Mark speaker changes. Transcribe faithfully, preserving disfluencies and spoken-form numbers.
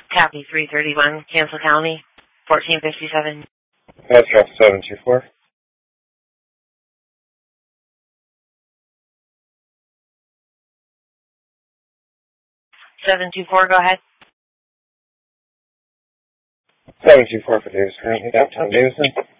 Speaker 1: Copy three thirty-one, Cancel County, fourteen fifty-seven.
Speaker 2: Address seven two four.
Speaker 1: seven two four, go ahead.
Speaker 2: seven two four for Davis, currently downtown Davison.